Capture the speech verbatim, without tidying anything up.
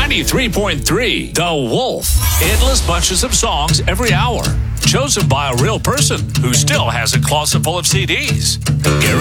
ninety-three point three The Wolf. Endless bunches of songs every hour. Chosen by a real person who still has a closet full of C Ds.